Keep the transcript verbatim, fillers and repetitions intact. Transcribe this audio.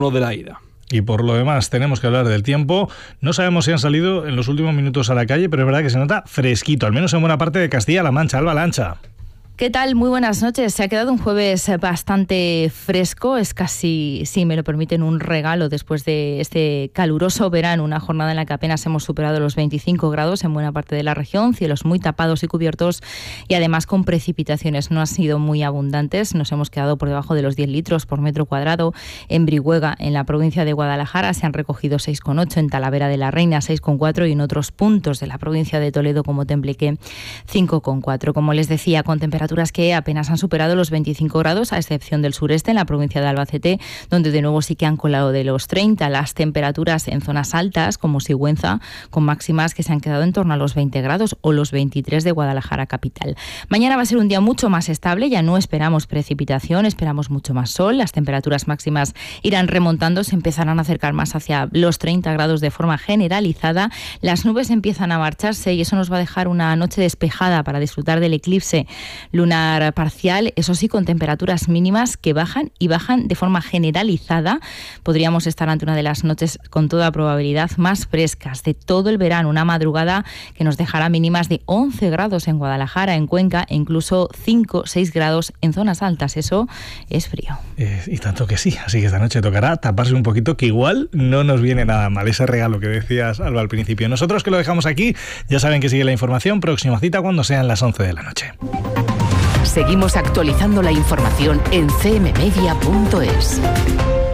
lo de la ida. Y por lo demás, tenemos que hablar del tiempo. No sabemos si han salido en los últimos minutos a la calle, pero es verdad que se nota fresquito, al menos en buena parte de Castilla-La Mancha. Alba Lancha. ¿Qué tal? Muy buenas noches. Se ha quedado un jueves bastante fresco. Es casi, si me lo permiten, un regalo después de este caluroso verano. Una jornada en la que apenas hemos superado los veinticinco grados en buena parte de la región. Cielos muy tapados y cubiertos y además con precipitaciones. No han sido muy abundantes. Nos hemos quedado por debajo de los diez litros por metro cuadrado. En Brihuega, en la provincia de Guadalajara, se han recogido seis coma ocho. En Talavera de la Reina, seis coma cuatro. Y en otros puntos de la provincia de Toledo, como Tembleque, cinco coma cuatro. Como les decía, con temperaturas que apenas han superado los veinticinco grados, a excepción del sureste, en la provincia de Albacete, donde de nuevo sí que han colado de los treinta. Las temperaturas en zonas altas, como Sigüenza, con máximas que se han quedado en torno a los veinte grados, o los veintitrés de Guadalajara capital. Mañana va a ser un día mucho más estable, ya no esperamos precipitación, esperamos mucho más sol. Las temperaturas máximas irán remontando, se empezarán a acercar más hacia los treinta grados de forma generalizada. Las nubes empiezan a marcharse y eso nos va a dejar una noche despejada para disfrutar del eclipse lunar parcial, eso sí, con temperaturas mínimas que bajan y bajan de forma generalizada. Podríamos estar ante una de las noches con toda probabilidad más frescas de todo el verano, una madrugada que nos dejará mínimas de once grados en Guadalajara, en Cuenca, e incluso cinco, seis grados en zonas altas. Eso es frío. Eh, y tanto que sí, así que esta noche tocará taparse un poquito, que igual no nos viene nada mal ese regalo que decías, Alba, al principio. Nosotros que lo dejamos aquí, ya saben que sigue la información, próxima cita cuando sean las once de la noche. Seguimos actualizando la información en c m media punto es.